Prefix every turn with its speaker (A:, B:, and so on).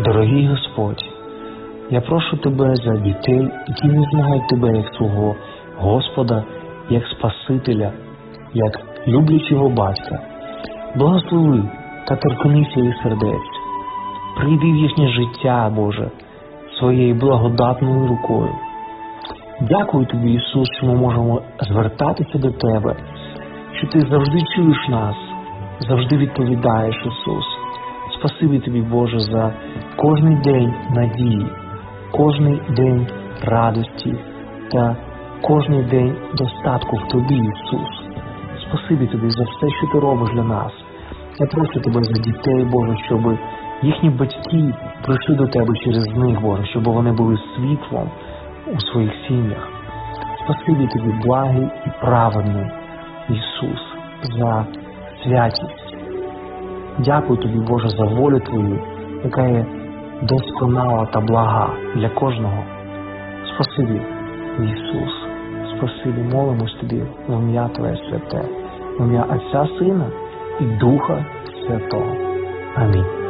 A: Дорогий Господь, я прошу Тебе за дітей, які не знають Тебе як свого Господа, як Спасителя, як люблячого батька. Благослови та торкнися їх сердець. Прийди в їхнє життя, Боже, своєю благодатною рукою. Дякую Тобі, Ісус, що ми можемо звертатися до Тебе, що Ти завжди чуєш нас, завжди відповідаєш, Ісус. Спасибі Тобі, Боже, за кожний день надії, кожний день радості та кожний день достатку в Тобі, Ісус. Спасибі Тобі за все, що Ти робиш для нас. Я прошу Тебе за дітей, Боже, щоб їхні батьки прийшли до Тебе через них, Боже, щоб вони були світлом у своїх сім'ях. Спасибі Тобі, благий і праведний Ісус, за святість. Дякую Тобі, Боже, за волю Твою, яка є досконала та блага для кожного. Спасибі, Ісус. Спасибі, молимось Тобі в ім'я Твоє святе, в ім'я Отця, Сина і Духа Святого. Амінь.